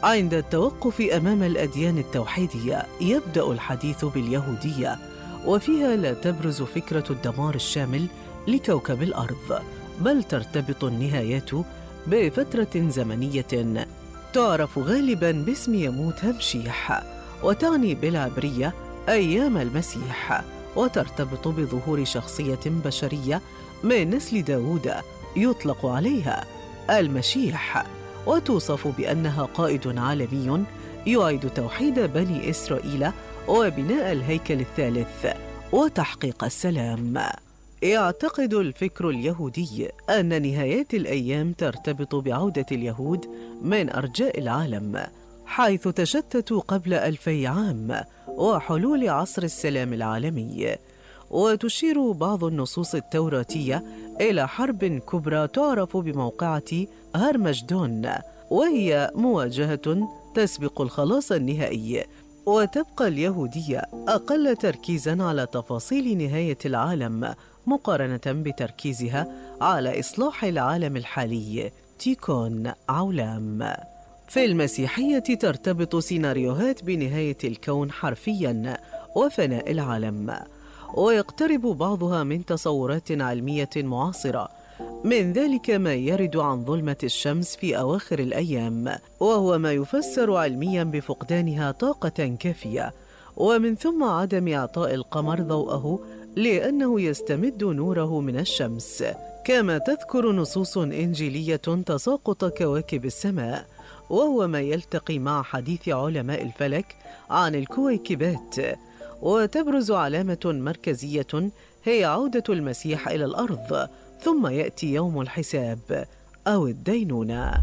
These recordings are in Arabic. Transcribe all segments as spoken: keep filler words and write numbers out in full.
عند التوقف أمام الأديان التوحيدية يبدأ الحديث باليهودية، وفيها لا تبرز فكرة الدمار الشامل لكوكب الأرض، بل ترتبط النهايات بفترة زمنية تعرف غالباً باسم يموت همشيح، وتعني بالعبرية أيام المسيح، وترتبط بظهور شخصية بشرية من نسل داوود يطلق عليها المشيح، وتوصف بأنها قائد عالمي يعيد توحيد بني إسرائيل وبناء الهيكل الثالث وتحقيق السلام. يعتقد الفكر اليهودي أن نهايات الأيام ترتبط بعودة اليهود من أرجاء العالم، حيث تشتتوا قبل ألفي عام، وحلول عصر السلام العالمي. وتشير بعض النصوص التوراتية إلى حرب كبرى تعرف بموقعة هرمجدون، وهي مواجهة تسبق الخلاص النهائي. وتبقى اليهودية أقل تركيزاً على تفاصيل نهاية العالم مقارنة بتركيزها على إصلاح العالم الحالي، تيكون عولام. في المسيحية ترتبط سيناريوهات بنهاية الكون حرفياً وفناء العالم، ويقترب بعضها من تصورات علمية معاصرة، من ذلك ما يرد عن ظلمة الشمس في أواخر الأيام، وهو ما يفسر علمياً بفقدانها طاقة كافية، ومن ثم عدم إعطاء القمر ضوءه لأنه يستمد نوره من الشمس. كما تذكر نصوص إنجيلية تساقط كواكب السماء، وهو ما يلتقي مع حديث علماء الفلك عن الكويكبات. وتبرز علامة مركزية هي عودة المسيح إلى الأرض، ثم يأتي يوم الحساب أو الدينونة.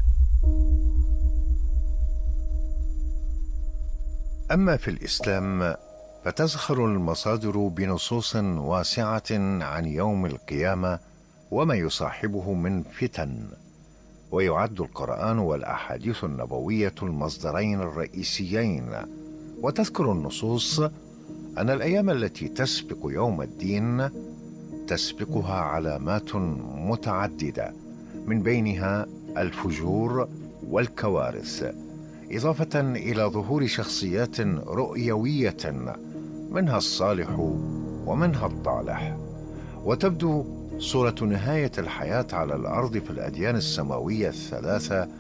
أما في الإسلام فتزخر المصادر بنصوص واسعة عن يوم القيامة وما يصاحبه من فتن، ويعد القرآن والأحاديث النبوية المصدرين الرئيسيين. وتذكر النصوص أن الأيام التي تسبق يوم الدين تسبقها علامات متعددة، من بينها الفجور والكوارث، إضافة إلى ظهور شخصيات رؤيوية منها الصالح ومنها الطالح. وتبدو صورة نهاية الحياة على الأرض في الأديان السماوية الثلاثة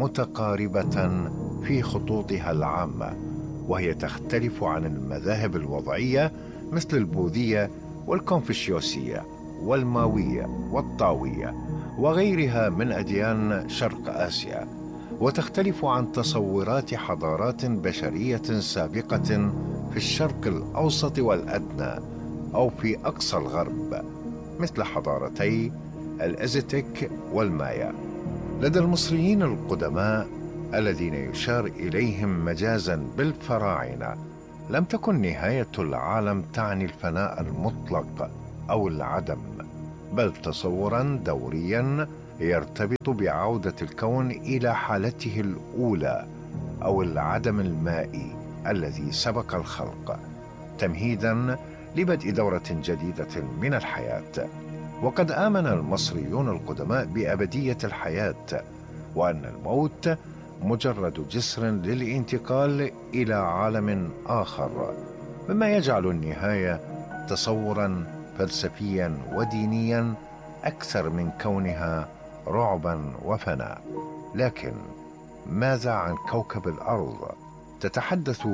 متقاربة في خطوطها العامة، وهي تختلف عن المذاهب الوضعية مثل البوذية والكونفوشيوسية والماوية والطاوية وغيرها من أديان شرق آسيا، وتختلف عن تصورات حضارات بشرية سابقة في الشرق الأوسط والأدنى أو في أقصى الغرب، مثل حضارتي الأزتك والمايا. لدى المصريين القدماء الذين يشار إليهم مجازا بالفراعنة، لم تكن نهاية العالم تعني الفناء المطلق أو العدم، بل تصورا دوريا يرتبط بعودة الكون إلى حالته الأولى أو العدم المائي الذي سبق الخلق، تمهيدا لبدء دورة جديدة من الحياة. وقد آمن المصريون القدماء بأبدية الحياة، وأن الموت مجرد جسر للانتقال إلى عالم آخر، مما يجعل النهاية تصورا فلسفيا ودينيا أكثر من كونها رعبا وفناء. لكن ماذا عن كوكب الأرض؟ تتحدث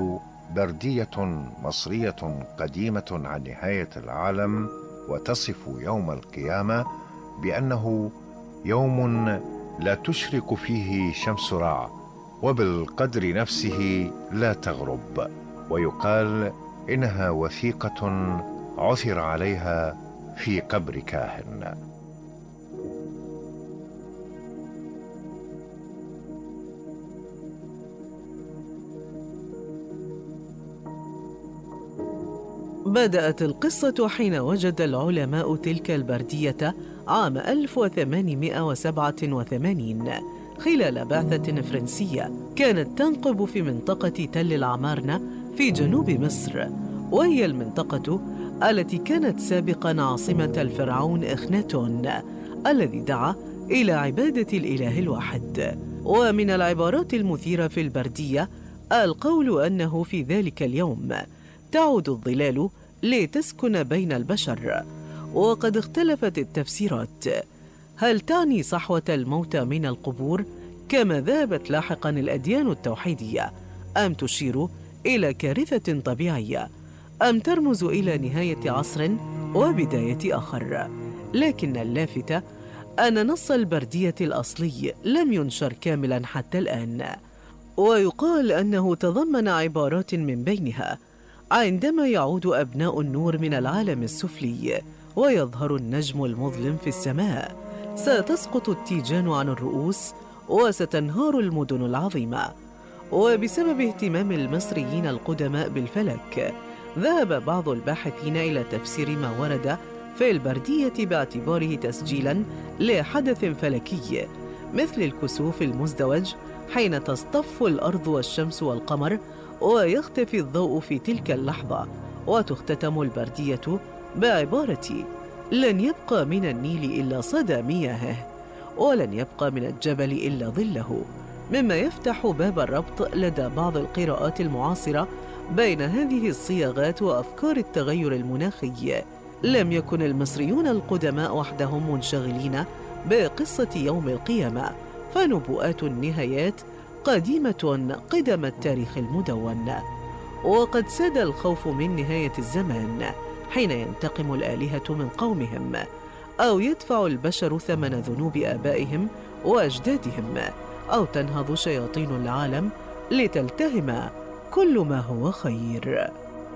بردية مصرية قديمة عن نهاية العالم، وتصف يوم القيامة بأنه يوم لا تشرق فيه شمس رع، وبالقدر نفسه لا تغرب، ويقال إنها وثيقة عثر عليها في قبر كاهن. بدأت القصة حين وجد العلماء تلك البردية عام ألف وثمانمائة وسبعة وثمانين خلال بعثة فرنسية كانت تنقب في منطقة تل العمارنة في جنوب مصر، وهي المنطقة التي كانت سابقاً عاصمة الفرعون إخناتون الذي دعا إلى عبادة الإله الواحد. ومن العبارات المثيرة في البردية القول أنه في ذلك اليوم تعود الظلال لتسكن بين البشر. وقد اختلفت التفسيرات، هل تعني صحوة الموتى من القبور كما ذهبت لاحقا الأديان التوحيدية، أم تشير إلى كارثة طبيعية، أم ترمز إلى نهاية عصر وبداية آخر. لكن اللافت أن نص البردية الأصلي لم ينشر كاملا حتى الآن، ويقال أنه تضمن عبارات من بينها: عندما يعود أبناء النور من العالم السفلي ويظهر النجم المظلم في السماء، ستسقط التيجان عن الرؤوس وستنهار المدن العظيمة. وبسبب اهتمام المصريين القدماء بالفلك، ذهب بعض الباحثين إلى تفسير ما ورد في البردية باعتباره تسجيلاً لحدث فلكي مثل الكسوف المزدوج، حين تصطف الأرض والشمس والقمر ويختفي الضوء في تلك اللحظة. وتختتم البردية بعبارة: لن يبقى من النيل إلا صدى مياهه، ولن يبقى من الجبل إلا ظله، مما يفتح باب الربط لدى بعض القراءات المعاصرة بين هذه الصياغات وأفكار التغير المناخي. لم يكن المصريون القدماء وحدهم منشغلين بقصة يوم القيامة، فنبوءات النهايات قديمة قدم التاريخ المدون. وقد ساد الخوف من نهاية الزمان حين ينتقم الآلهة من قومهم، أو يدفع البشر ثمن ذنوب آبائهم وأجدادهم، أو تنهض شياطين العالم لتلتهم كل ما هو خير.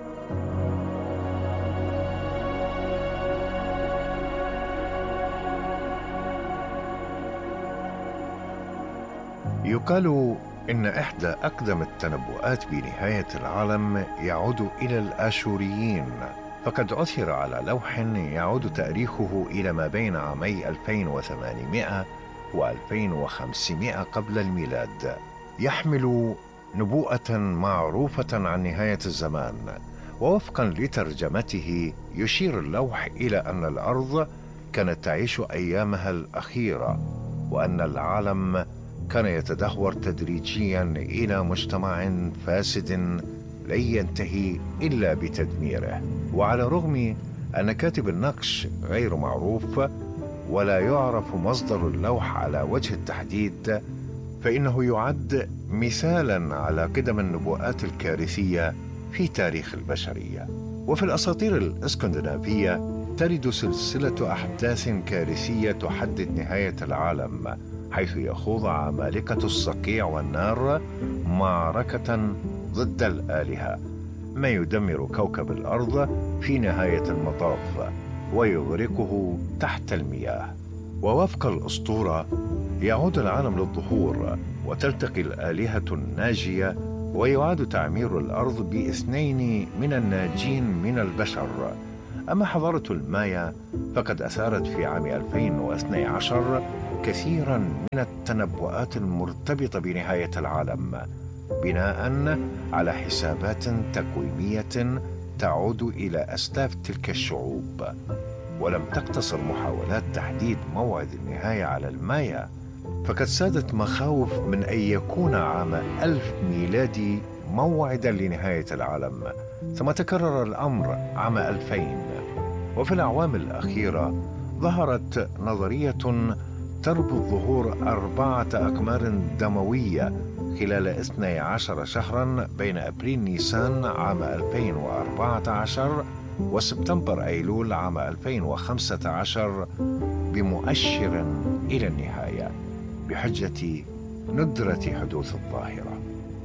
يقال إن إحدى أقدم التنبؤات بنهاية العالم يعود إلى الآشوريين، فقد عثر على لوح يعود تاريخه إلى ما بين عامي ألفين وثمانمائة و ألفين وخمسمائة قبل الميلاد، يحمل نبوءة معروفة عن نهاية الزمان. ووفقا لترجمته يشير اللوح إلى أن الأرض كانت تعيش أيامها الأخيرة، وأن العالم كان يتدهور تدريجيا إلى مجتمع فاسد لن ينتهي إلا بتدميره. وعلى الرغم أن كاتب النقش غير معروف ولا يعرف مصدر اللوح على وجه التحديد، فإنه يعد مثالا على قدم النبوءات الكارثية في تاريخ البشرية. وفي الأساطير الإسكندنافية ترد سلسلة أحداث كارثية تحدد نهاية العالم، حيث يخوض عمالقة الصقيع والنار معركة ضد الآلهة، ما يدمر كوكب الأرض في نهاية المطاف ويغرقه تحت المياه. ووفق الأسطورة يعود العالم للظهور وتلتقي الآلهة الناجية، ويعاد تعمير الأرض باثنين من الناجين من البشر. أما حضارة المايا فقد أثارت في عام ألفين واثني عشر كثيرا من التنبؤات المرتبطة بنهاية العالم، بناء على حسابات تقويمية تعود إلى أسلاف تلك الشعوب. ولم تقتصر محاولات تحديد موعد النهاية على المايا، فقد سادت مخاوف من أن يكون عام ألف ميلادي موعدا لنهاية العالم، ثم تكرر الأمر عام ألفين. وفي الأعوام الأخيرة ظهرت نظرية تربط ظهور أربعة أقمار دموية خلال اثني عشر شهرا بين أبريل نيسان عام ألفين وأربعة عشر وسبتمبر أيلول عام ألفين وخمسة عشر بمؤشر إلى النهاية، بحجة ندرة حدوث الظاهرة.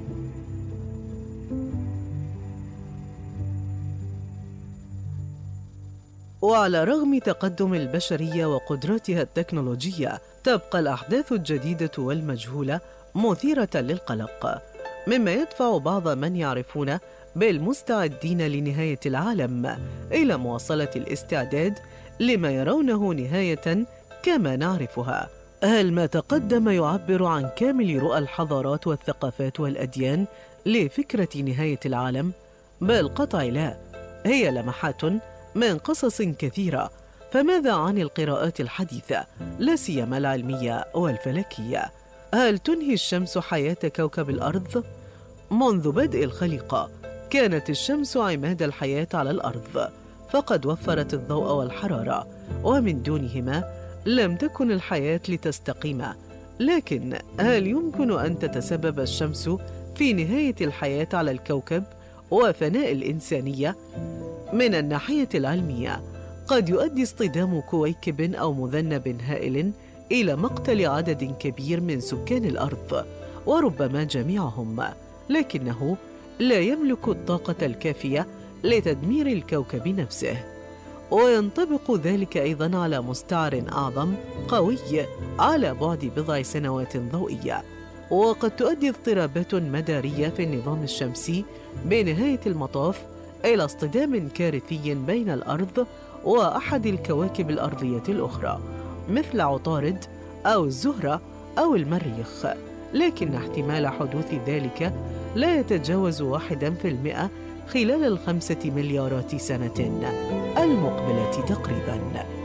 وعلى رغم تقدم البشرية وقدراتها التكنولوجية، تبقى الأحداث الجديدة والمجهولة مثيرة للقلق، مما يدفع بعض من يعرفون بالمستعدين لنهاية العالم إلى مواصلة الاستعداد لما يرونه نهاية كما نعرفها. هل ما تقدم يعبر عن كامل رؤى الحضارات والثقافات والأديان لفكرة نهاية العالم؟ بالقطع لا، هي لمحات من قصص كثيرة. فماذا عن القراءات الحديثة، لا سيما العلمية والفلكية؟ هل تنهي الشمس حياة كوكب الأرض؟ منذ بدء الخليقة كانت الشمس عماد الحياة على الأرض، فقد وفرت الضوء والحرارة، ومن دونهما لم تكن الحياة لتستقيم. لكن هل يمكن أن تتسبب الشمس في نهاية الحياة على الكوكب وفناء الإنسانية؟ من الناحية العلمية قد يؤدي اصطدام كويكب أو مذنب هائل إلى مقتل عدد كبير من سكان الأرض، وربما جميعهم، لكنه لا يملك الطاقة الكافية لتدمير الكوكب نفسه. وينطبق ذلك أيضاً على مستعر أعظم قوي على بعد بضع سنوات ضوئية. وقد تؤدي اضطرابات مدارية في النظام الشمسي بنهاية المطاف إلى اصطدام كارثي بين الأرض وأحد الكواكب الأرضية الأخرى، مثل عطارد أو الزهرة أو المريخ، لكن احتمال حدوث ذلك لا يتجاوز واحدا في المئة خلال الخمسة مليارات سنة المقبلة تقريباً.